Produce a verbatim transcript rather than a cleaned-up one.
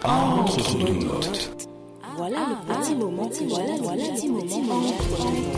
Entre nous. Voilà le petit moment, voilà le petit moment.